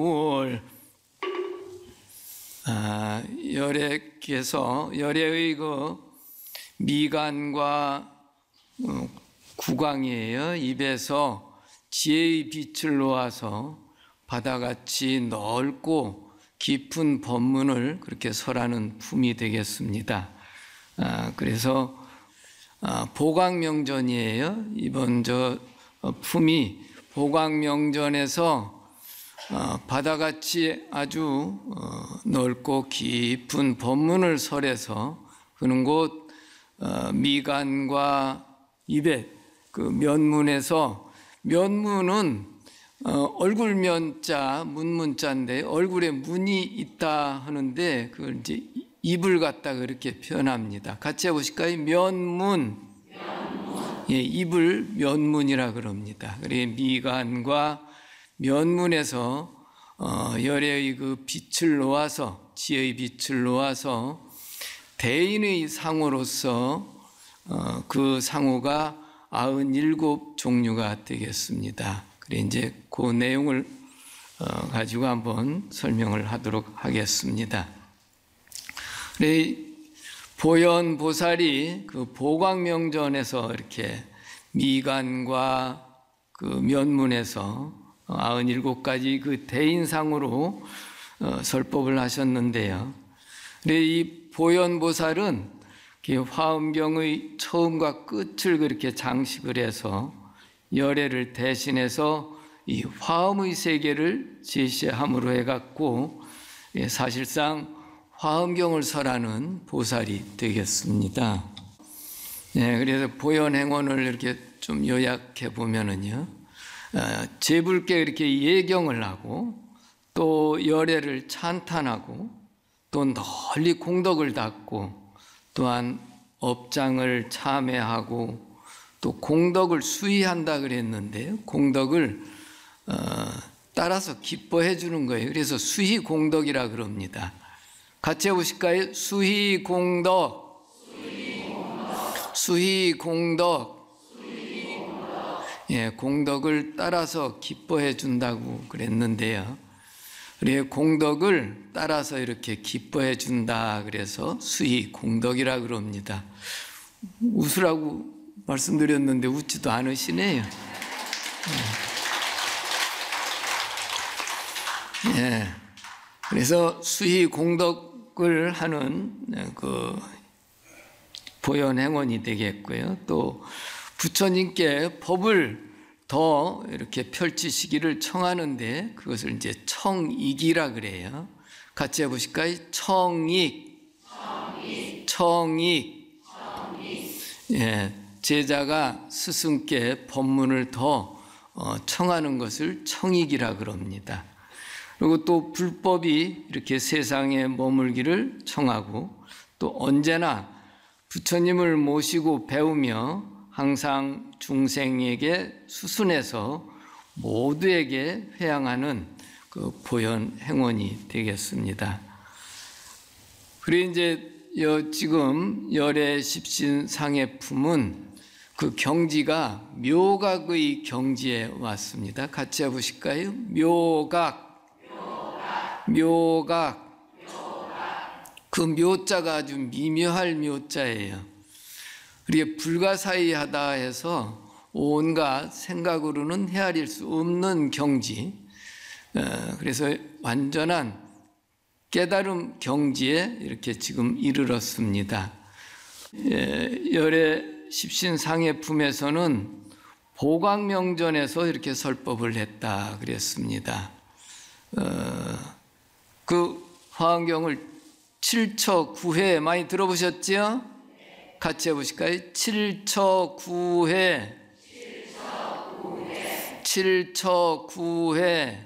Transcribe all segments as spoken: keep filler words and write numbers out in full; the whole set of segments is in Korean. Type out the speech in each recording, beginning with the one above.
오월 아, 열애께서 열애의 그 미간과 어, 구강이에요. 입에서 지혜의 빛을 놓아서 바다같이 넓고 깊은 법문을 그렇게 설하는 품이 되겠습니다. 아, 그래서 아, 보광명전이에요. 이번 저 어, 품이 보광명전에서 어, 바다같이 아주 어, 넓고 깊은 법문을 설해서 그는 곧 어, 미간과 입에 그 면문에서 면문은 어, 얼굴 면자 문문자인데 얼굴에 문이 있다 하는데 그걸 이제 입을 갖다 그렇게 표현합니다. 같이 해보실까요? 면문, 면문. 예, 입을 면문이라 그럽니다. 그래 미간과 면문에서 어, 열애의 그 빛을 놓아서 지혜의 빛을 놓아서 대인의 상호로서 어, 그 상호가 아흔일곱 종류가 되겠습니다. 그래 이제 그 내용을 어, 가지고 한번 설명을 하도록 하겠습니다. 그래 보현 보살이 그 보광명전에서 이렇게 미간과 그 면문에서 아흔일곱 가지 그 대인상으로 어, 설법을 하셨는데요. 그래 이 보현보살은 화엄경의 처음과 끝을 그렇게 장식을 해서 열애를 대신해서 이 화엄의 세계를 제시함으로 해갖고 사실상 화엄경을 설하는 보살이 되겠습니다. 네, 그래서 보현행원을 이렇게 좀 요약해 보면은요. 제불께 이렇게 예경을 하고 또 열애를 찬탄하고 또 널리 공덕을 닦고 또한 업장을 참회하고 또 공덕을 수의한다 그랬는데 공덕을 어, 따라서 기뻐해 주는 거예요. 그래서 수희 공덕이라 그럽니다. 같이 해보실까요? 수희 공덕, 수희 공덕, 수희 공덕. 예, 공덕을 따라서 기뻐해 준다고 그랬는데요. 그래 공덕을 따라서 이렇게 기뻐해 준다 그래서 수희 공덕이라 그럽니다. 웃으라고 말씀드렸는데 웃지도 않으시네요. 예. 예. 그래서 수희 공덕을 하는 그 보현행원이 되겠고요. 또 부처님께 법을 더 이렇게 펼치시기를 청하는데 그것을 이제 청익이라 그래요. 같이 해보실까요? 청익, 청익, 청익. 청익. 예, 제자가 스승께 법문을 더 청하는 것을 청익이라 그럽니다. 그리고 또 불법이 이렇게 세상에 머물기를 청하고 또 언제나 부처님을 모시고 배우며 항상 중생에게 수순해서 모두에게 회양하는 그 보현 행원이 되겠습니다. 그리고 이제 지금 열애 십신 상의 품은 그 경지가 묘각의 경지에 왔습니다. 같이 해보실까요? 묘각, 묘각, 묘각. 묘각. 그 묘자가 아주 미묘할 묘자예요. 그게 불가사의하다 해서 온갖 생각으로는 헤아릴 수 없는 경지, 그래서 완전한 깨달음 경지에 이렇게 지금 이르렀습니다. 열애 십신상의 품에서는 보광명전에서 이렇게 설법을 했다 그랬습니다. 그 화엄경을 칠처 구회 많이 들어보셨죠? 같이 해보실까요? 칠처 구회, 칠처 구회,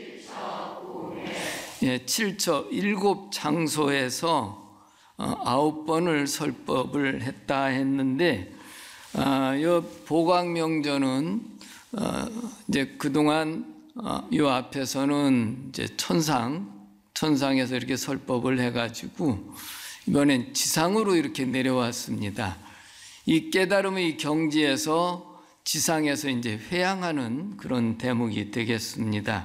예, 칠처 일곱 장소에서 아홉 번을 설법을 했다 했는데, 아, 이 보광명전은 어, 이제 그동안 어, 이 앞에서는 이제 천상, 천상에서 이렇게 설법을 해가지고. 이번엔 지상으로 이렇게 내려왔습니다. 이 깨달음의 경지에서 지상에서 이제 회양하는 그런 대목이 되겠습니다.